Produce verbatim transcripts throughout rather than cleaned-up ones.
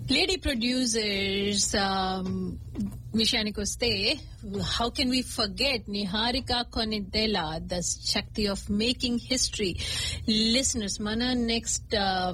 Lady producers విషయానికి వస్తే, how can we forget Niharika Konidela, the Shakti of making history. Listeners, మన next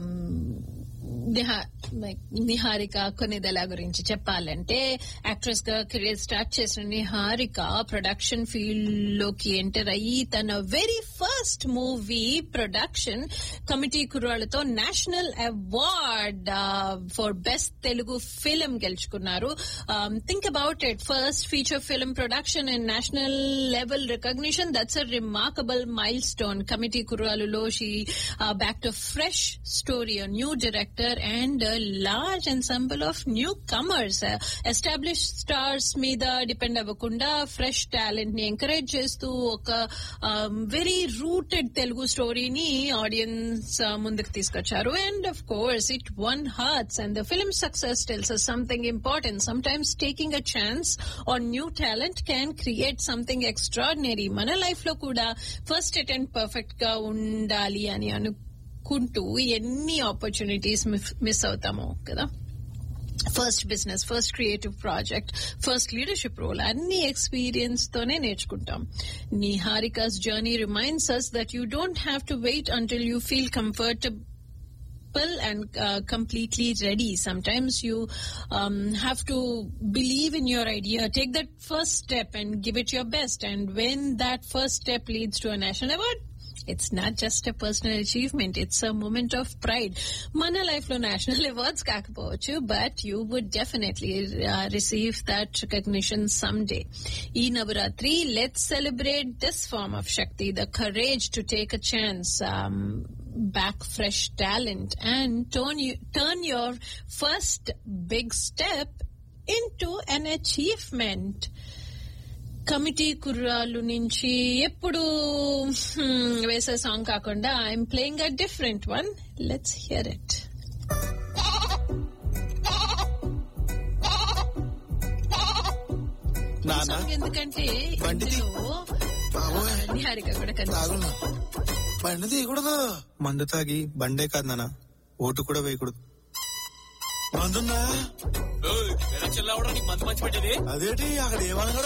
Niharika Konidela గురించి చెప్పాలంటే, యాక్ట్రెస్ గా కెరీర్ స్టార్ట్ చేసిన నిహారిక ప్రొడక్షన్ ఫీల్డ్ లోకి ఎంటర్ అయ్యి తన very first movie production committee కుర్రాళ్లతో national award for best Telugu film గెలుచుకున్నారు. Think about it, first feature film production and national level recognition, that's a remarkable mile stone. Committee కుర్రాలులో she back to fresh story, new director and a large ensemble of newcomers. uh, established stars మీద depend అవ్వకుండా fresh talent ని encourage చేస్తూ ఒక very rooted Telugu స్టోరీని audience ముందుకు తీసుకొచ్చారు. And of course it one hearts and the film success tells us something important. Sometimes taking a chance on new talent can create something extraordinary. మన life లో కూడా first attempt perfect గా ఉండాలి అని అను కుంటూ ఎన్ని ఆపర్చునిటీస్ మిస్ అవుతామో కదా. First business, first creative project, first leadership role అన్ని ఎక్స్పీరియన్స్ తోనే నేర్చుకుంటాం. నిహారికాస్ journey reminds us that you don't have to wait until you feel comfortable and uh, completely ready. Sometimes you um, have to believe in your idea, take that first step and give it your best. And when that first step leads to a national award, it's not just a personal achievement, it's a moment of pride. Mana life lo national awards kakapavochu, but you would definitely uh, receive that recognition someday. Ee Navaratri, let's celebrate this form of Shakti, the courage to take a chance, um, back fresh talent, and turn, you, turn your first big step into an achievement. Committee కుర్రాలు నుంచి ఎప్పుడు వేసే song కాకుండా I'm playing a different one. Let's hear it. Song ఎందుకంటే నిహారిక కూడా కనిపిస్తుంది. బండి తీయకూడదు, మందు తాగి బండే కాదు నాన్న, ఓటు కూడా వేయకూడదు. మందుందా? మందు మంచి పెట్టేది అదేంటి అక్కడ ఏమన్నా